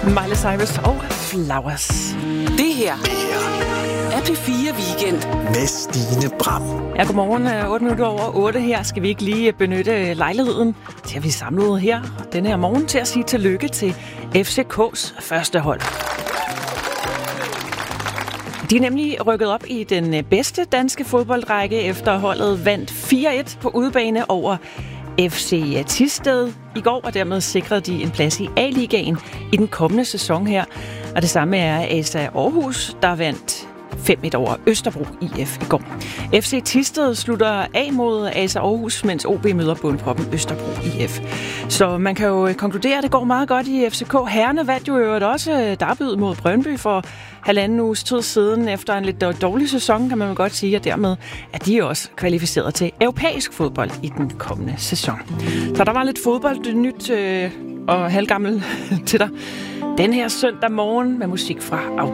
Miley Cyrus og Flowers. Det her er P4 Weekend med Stine Bram. Ja, godmorgen. 8 minutter over 8 her. Skal vi ikke lige benytte lejligheden til at vi er samlet her denne her morgen til at sige tillykke til FCK's første hold. De er nemlig rykket op i den bedste danske fodboldrække, efter holdet vandt 4-1 på udebane over FC Thisted i går, og dermed sikrede de en plads i A-ligaen i den kommende sæson her. Og det samme er ASA Aarhus, der vandt 5-1 over Østerbro IF i går. FC Thisted slutter af mod ASA Aarhus, mens OB møder bundproppen Østerbro IF. Så man kan jo konkludere, at det går meget godt i FCK. Herrerne vandt jo øvrigt også derby mod Brøndby for 1,5 uges tid siden, efter en lidt dårlig sæson, kan man vel godt sige, og dermed er de også kvalificeret til europæisk fodbold i den kommende sæson. Så der var lidt fodbold nyt og halvgammel til dig den her søndag morgen med musik fra